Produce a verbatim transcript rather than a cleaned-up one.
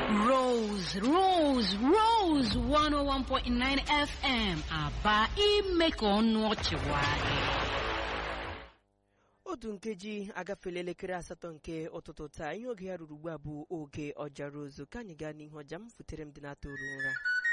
Rose, Rose, Rose one oh one point nine F M. Aba ime ka ọnụ ọchị nwayọ. Otu nkeji agafela elekere asatọ nke ụtụtụ taa. Ihe oge ya ruru ugbu a bụ oge ọja Rose. Ka anyị gaa n'ihu ọja m futere m dị na-atụrụ ụra.